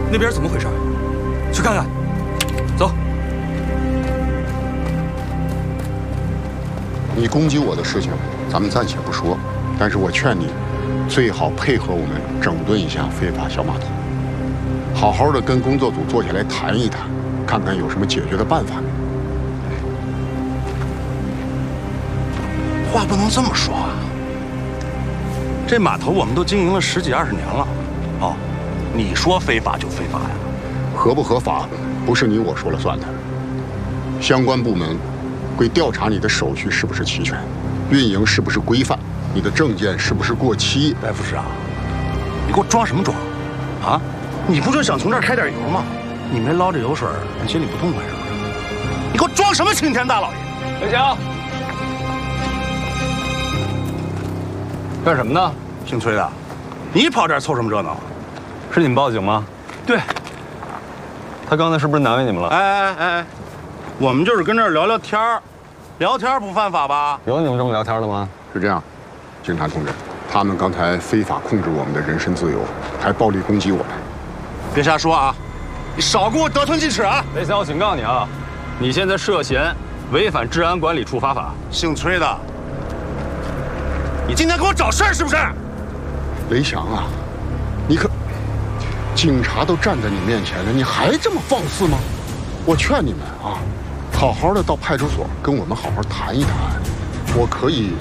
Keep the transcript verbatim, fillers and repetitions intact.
那边怎么回事？去看看。走。 你攻击我的事情，咱们暂且不说，但是我劝你，最好配合我们整顿一下非法小码头，好好的跟工作组坐下来谈一谈，看看有什么解决的办法没。 话不能这么说啊！这码头我们都经营了十几二十年了，哦，你说非法就非法呀？ 合不合法，不是你我说了算的。相关部门会调查你的手续是不是齐全，运营是不是规范，你的证件是不是过期。 白副市啊，你给我装什么装？啊，你不就想从这儿开点油吗？你没捞这油水，你心里不痛快是不是？你给我装什么青天大老爷？ 刘强，干什么呢？ 姓崔的，你跑这儿凑什么热闹？ 是你们报警吗？ 对。 他刚才是不是难为你们了？ 哎哎哎，我们就是跟这儿聊聊天儿，聊天不犯法吧？ 有你们这么聊天的吗？ 是这样，警察同志，他们刚才非法控制我们的人身自由，还暴力攻击我们。 别瞎说啊！你少给我得寸进尺啊！ 雷强，我警告你啊，你现在涉嫌违反治安管理处罚法。 姓崔的，你今天给我找事儿是不是？ 雷强啊，你可，警察都站在你面前了，你还这么放肆吗？我劝你们啊，好好的到派出所跟我们好好谈一谈。我可以